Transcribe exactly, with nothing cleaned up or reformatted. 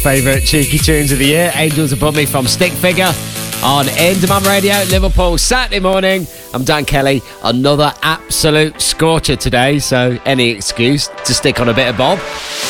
favourite cheeky tunes of the year. Angels Above Me from Stick Figure on In Demand Radio, Liverpool, Saturday morning. I'm Dan Kelly. Another absolute scorcher today, so any excuse to stick on a bit of Bob.